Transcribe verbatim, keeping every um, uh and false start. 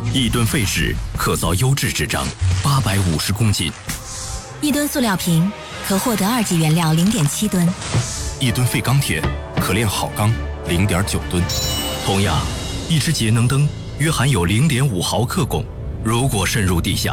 一吨废纸可造优质纸张八百五十公斤， 一吨塑料瓶可获得二级原料零点七吨， 一吨废钢铁可炼好钢零点九吨。同样，一只节能灯约含有零点五毫克汞，如果渗入地下，